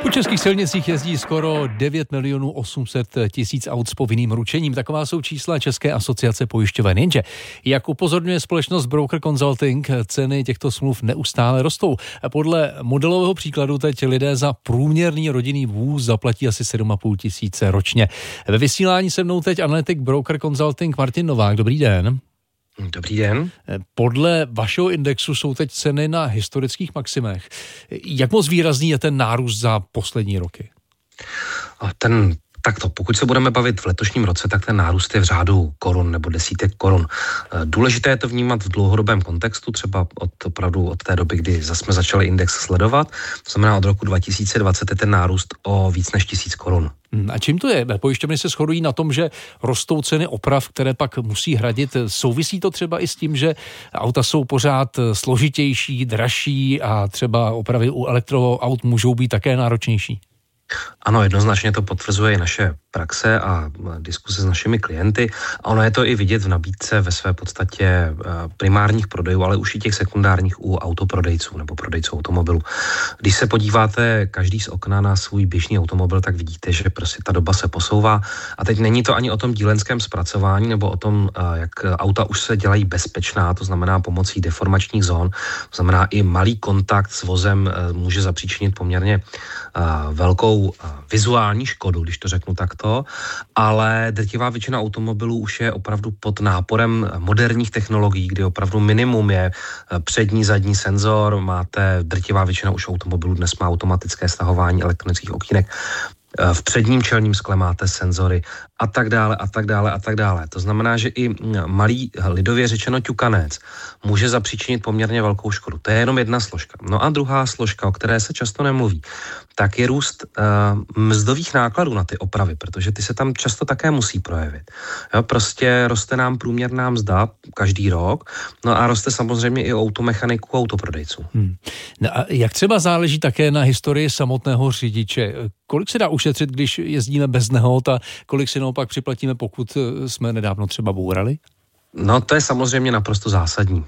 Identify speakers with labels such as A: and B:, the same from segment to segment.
A: Po českých silnicích jezdí skoro 9 800 000 aut s povinným ručením. Taková jsou čísla České asociace pojišťoven. Jenže, jak upozorňuje společnost Broker Consulting, ceny těchto smluv neustále rostou. Podle modelového příkladu teď lidé za průměrný rodinný vůz zaplatí asi 7 500 ročně. Ve vysílání se mnou teď analytik Broker Consulting Martin Novák. Dobrý den.
B: Dobrý den.
A: Podle vašeho indexu jsou teď ceny na historických maximech. Jak moc výrazný je ten nárůst za poslední roky?
B: Takto, pokud se budeme bavit v letošním roce, tak ten nárůst je v řádu korun nebo desítek korun. Důležité je to vnímat v dlouhodobém kontextu, třeba od té doby, kdy jsme začali index sledovat. To znamená, od roku 2020 je ten nárůst o víc než 1000 korun.
A: A čím to je? Pojišťovny se shodují na tom, že rostou ceny oprav, které pak musí hradit. Souvisí to třeba i s tím, že auta jsou pořád složitější, dražší a třeba opravy u elektroaut můžou být také náročnější?
B: Ano, jednoznačně to potvrzuje i naše praxe a diskuse s našimi klienty. A ono je to i vidět v nabídce ve své podstatě primárních prodejů, ale už i těch sekundárních u autoprodejců nebo prodejců automobilů. Když se podíváte každý z okna na svůj běžný automobil, tak vidíte, že prostě ta doba se posouvá. A teď není to ani o tom dílenském zpracování nebo o tom, jak auta už se dělají bezpečná, to znamená pomocí deformačních zón. To znamená i malý kontakt s vozem může zapříčinit poměrně velkou vizuální škodu, když to řeknu takto, ale drtivá většina automobilů už je opravdu pod náporem moderních technologií, kdy opravdu minimum je přední, zadní senzor, drtivá většina už automobilů dnes má automatické stahování elektronických okýnek, v předním čelním skle máte senzory a tak dále. To znamená, že i malý, lidově řečeno ťukanec, může zapříčinit poměrně velkou škodu. To je jenom jedna složka. No a druhá složka, o které se často nemluví, tak je růst mzdových nákladů na ty opravy, protože ty se tam často také musí projevit. Jo, prostě roste nám průměrná mzda každý rok, no a roste samozřejmě i automechaniků a autoprodejců.
A: No a jak třeba záleží také na historii samotného řidiče? Kolik se dá ušetřit, když jezdíme bez nehod a kolik si naopak připlatíme, pokud jsme nedávno třeba bourali?
B: No to je samozřejmě naprosto zásadní.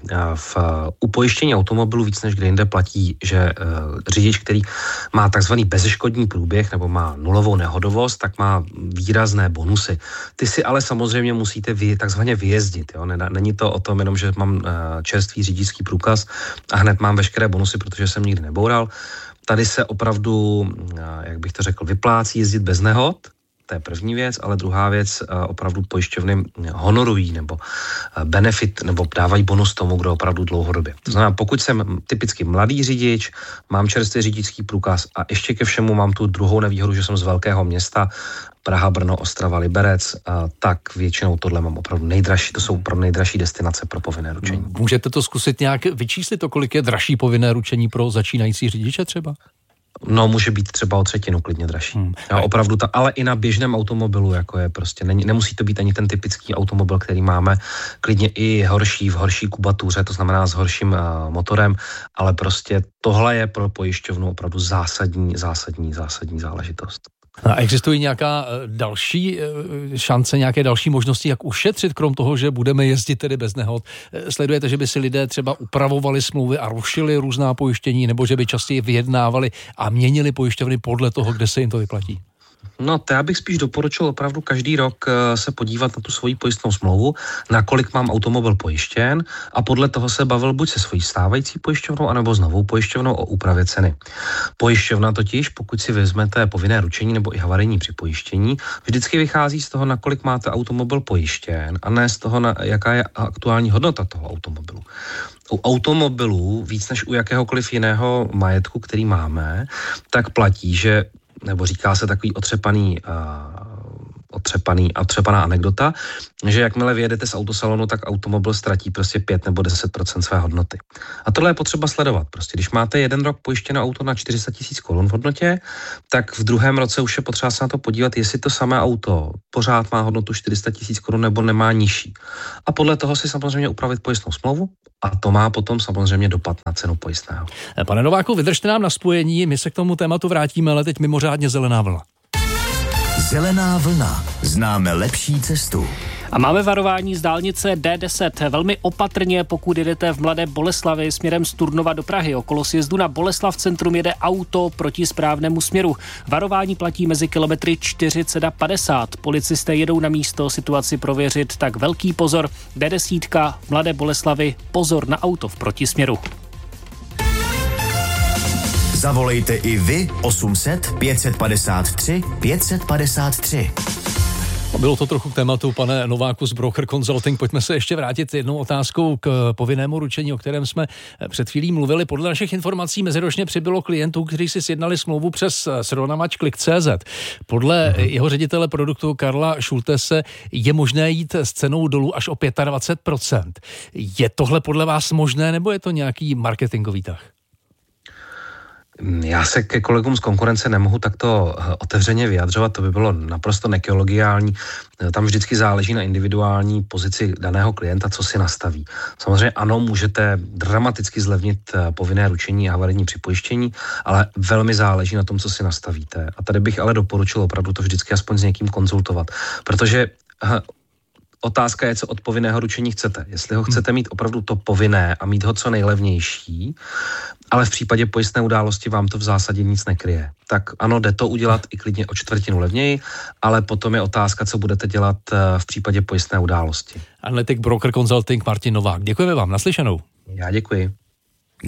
B: U pojištění automobilu víc než kde jinde platí, že řidič, který má takzvaný bezškodní průběh nebo má nulovou nehodovost, tak má výrazné bonusy. Ty si ale samozřejmě musíte takzvaně vyjezdit. Jo? Není to o tom jenom, že mám čerstvý řidičský průkaz a hned mám veškeré bonusy, protože jsem nikdy neboural. Tady se opravdu, jak bych to řekl, vyplácí jezdit bez nehod. To je první věc, ale druhá věc, opravdu pojišťovny honorují nebo benefit, nebo dávají bonus tomu, kdo opravdu dlouhodobě. To znamená, pokud jsem typicky mladý řidič, mám čerstvý řidičský průkaz a ještě ke všemu mám tu druhou nevýhodu, že jsem z velkého města, Praha, Brno, Ostrava, Liberec, tak většinou tohle mám opravdu nejdražší, to jsou opravdu nejdražší destinace pro povinné ručení.
A: Můžete to zkusit nějak vyčíslit, kolik je dražší povinné ručení pro začínající řidiče třeba?
B: No, může být třeba o třetinu klidně dražší. Opravdu ale i na běžném automobilu, jako je prostě, nemusí to být ani ten typický automobil, který máme, klidně i horší, v horší kubatuře, to znamená s horším motorem, ale prostě tohle je pro pojišťovnu opravdu zásadní záležitost.
A: A existují nějaká další šance, nějaké další možnosti, jak ušetřit, krom toho, že budeme jezdit tedy bez nehod? Sledujete, že by si lidé třeba upravovali smlouvy a rušili různá pojištění, nebo že by častěji vyjednávali a měnili pojišťovny podle toho, kde se jim to vyplatí?
B: No, to já bych spíš doporučil opravdu každý rok se podívat na tu svoji pojistnou smlouvu, nakolik mám automobil pojištěn a podle toho se bavil buď se svojí stávající pojišťovnou, anebo s novou pojišťovnou o úpravě ceny. Pojišťovna totiž, pokud si vezmete povinné ručení nebo i havarijní připojištění, vždycky vychází z toho, nakolik máte automobil pojištěn a ne z toho, jaká je aktuální hodnota toho automobilu. U automobilů, víc než u jakéhokoliv jiného majetku, který máme, tak platí, že nebo říká se takový otřepaná anekdota, že jakmile vyjedete z autosalonu, tak automobil ztratí prostě 5 nebo 10% své hodnoty. A tohle je potřeba sledovat. Prostě když máte jeden rok pojištěné auto na 400 000 korun v hodnotě, tak v druhém roce už je potřeba se na to podívat, jestli to samé auto pořád má hodnotu 400 000 korun nebo nemá nižší. A podle toho si samozřejmě upravit pojistnou smlouvu a to má potom samozřejmě dopad na cenu pojistného.
A: Pane Nováku, vydržte nám na spojení, my se k tomu tématu vrátíme, ale teď mimořádně zelená vlna.
C: Zelená vlna. Známe lepší cestu. A máme varování z dálnice D10. Velmi opatrně, pokud jedete v Mladé Boleslavi směrem z Turnova do Prahy. Okolo sjezdu na Boleslav centrum jede auto proti správnému směru. Varování platí mezi kilometry 40 a 50. Policisté jedou na místo situaci prověřit, tak velký pozor. D10 v Mladé Boleslavi, pozor na auto v protisměru.
D: Zavolejte i vy 800 553 553.
A: Bylo to trochu k tématu, pane Nováku z Broker Consulting. Pojďme se ještě vrátit jednou otázkou k povinnému ručení, o kterém jsme před chvílí mluvili. Podle našich informací meziročně přibylo klientů, kteří si sjednali smlouvu přes srovnavač Klik.cz. Podle jeho ředitele produktu Karla Šultese je možné jít s cenou dolů až o 25%. Je tohle podle vás možné, nebo je to nějaký marketingový tah?
B: Já se ke kolegům z konkurence nemohu takto otevřeně vyjadřovat, to by bylo naprosto nekolegiální. Tam vždycky záleží na individuální pozici daného klienta, co si nastaví. Samozřejmě ano, můžete dramaticky zlevnit povinné ručení a havarijní připojištění, ale velmi záleží na tom, co si nastavíte. A tady bych ale doporučil opravdu to vždycky aspoň s někým konzultovat, protože otázka je, co od povinného ručení chcete. Jestli ho chcete mít opravdu to povinné a mít ho co nejlevnější, ale v případě pojistné události vám to v zásadě nic nekryje. Tak ano, jde to udělat i klidně o 1/4 levněji, ale potom je otázka, co budete dělat v případě pojistné události.
A: Analytik Broker Consulting Martin Novák. Děkujeme vám, naslyšenou.
B: Já děkuji.